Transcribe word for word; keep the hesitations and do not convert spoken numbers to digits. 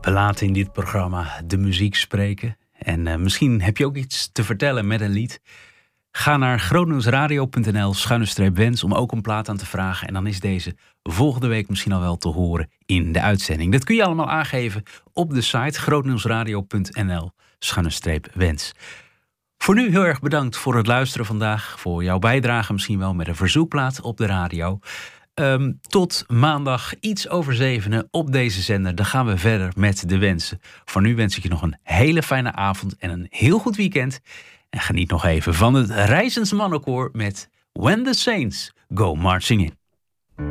We laten in dit programma de muziek spreken. En uh, misschien heb je ook iets te vertellen met een lied. Ga naar grootnieuwsradio punt n l schuine streep wens om ook een plaat aan te vragen. En dan is deze volgende week misschien al wel te horen in de uitzending. Dat kun je allemaal aangeven op de site grootnieuwsradio punt n l schuine streep wens. Voor nu heel erg bedankt voor het luisteren vandaag. Voor jouw bijdrage misschien wel met een verzoekplaat op de radio. Um, tot maandag iets over zevenen op deze zender. Dan gaan we verder met de wensen. Voor nu wens ik je nog een hele fijne avond en een heel goed weekend. En geniet nog even van het Rijzens Mannenkoor met When the Saints Go Marching In.